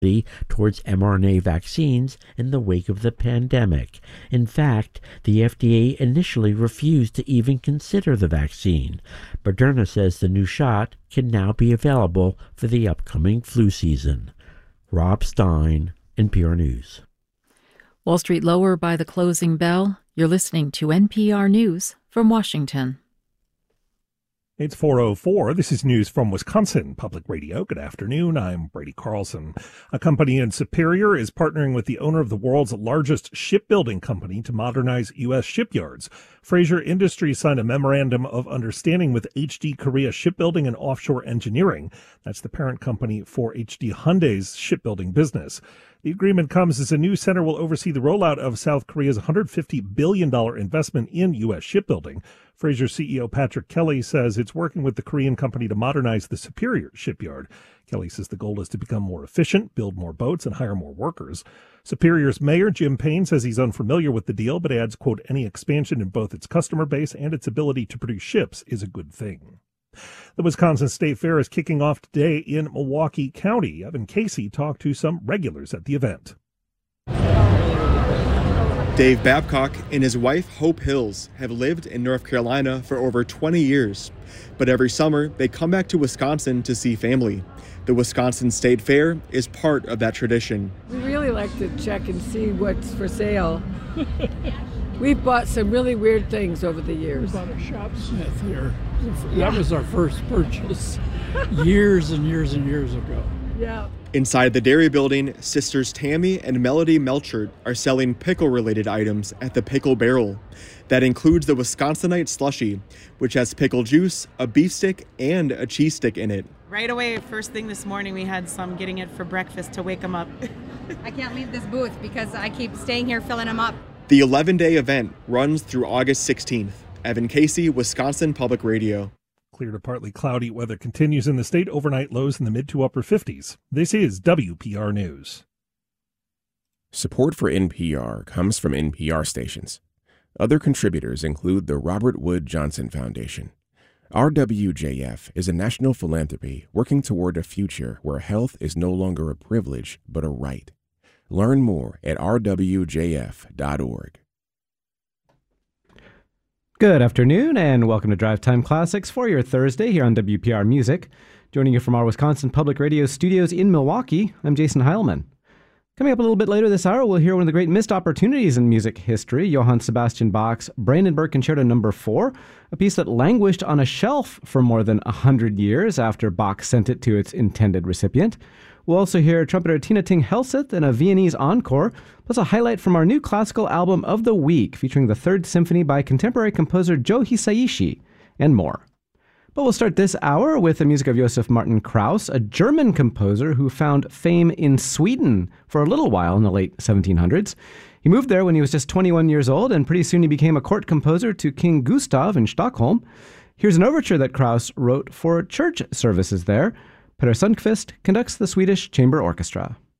towards mRNA vaccines in the wake of the pandemic. In fact, the FDA initially refused to even consider the vaccine. Moderna says the new shot can now be available for the upcoming flu season. Rob Stein, NPR News. Wall Street lower by the closing bell. You're listening to NPR News from Washington. It's 4:04. This is news from Wisconsin Public Radio. Good afternoon. I'm Brady Carlson. A company in Superior is partnering with the owner of the world's largest shipbuilding company to modernize U.S. shipyards. Fraser Industries signed a memorandum of understanding with HD Korea Shipbuilding and Offshore Engineering. That's the parent company for HD Hyundai's shipbuilding business. The agreement comes as a new center will oversee the rollout of South Korea's $150 billion investment in U.S. shipbuilding. Fraser CEO Patrick Kelly says it's working with the Korean company to modernize the Superior shipyard. Kelly says the goal is to become more efficient, build more boats, and hire more workers. Superior's mayor, Jim Payne, says he's unfamiliar with the deal, but adds, quote, any expansion in both its customer base and its ability to produce ships is a good thing. The Wisconsin State Fair is kicking off today in Milwaukee County. Evan Casey talked to some regulars at the event. Dave Babcock and his wife, Hope Hills, have lived in North Carolina for over 20 years. But every summer, they come back to Wisconsin to see family. The Wisconsin State Fair is part of that tradition. We really like to check and see what's for sale. We've bought some really weird things over the years. We bought a shop smith here. That was our first purchase years and years and years ago. Yeah. Inside the dairy building, sisters Tammy and Melody Melchert are selling pickle-related items at the Pickle Barrel. That includes the Wisconsinite Slushie, which has pickle juice, a beef stick, and a cheese stick in it. Right away, first thing this morning, we had some getting it for breakfast to wake them up. I can't leave this booth because I keep staying here filling them up. The 11-day event runs through August 16th. Evan Casey, Wisconsin Public Radio. Clear to partly cloudy weather continues in the state. Overnight lows in the mid to upper 50s. This is WPR News. Support for NPR comes from NPR stations. Other contributors include the Robert Wood Johnson Foundation. RWJF is a national philanthropy working toward a future where health is no longer a privilege but a right. Learn more at rwjf.org. Good afternoon and welcome to Drive Time Classics for your Thursday here on WPR Music. Joining you from our Wisconsin Public Radio studios in Milwaukee, I'm Jason Heilman. Coming up a little bit later this hour, we'll hear one of the great missed opportunities in music history, Johann Sebastian Bach's Brandenburg Concerto No. 4, a piece that languished on a shelf for more than 100 years after Bach sent it to its intended recipient. We'll also hear trumpeter Tina Ting Helseth in a Viennese encore, plus a highlight from our new classical album of the week, featuring the Third Symphony by contemporary composer Joe Hisaishi, and more. But we'll start this hour with the music of Josef Martin Krauss, a German composer who found fame in Sweden for a little while in the late 1700s. He moved there when he was just 21 years old, and pretty soon he became a court composer to King Gustav in Stockholm. Here's an overture that Krauss wrote for church services there. Peter Sundqvist conducts the Swedish Chamber Orchestra.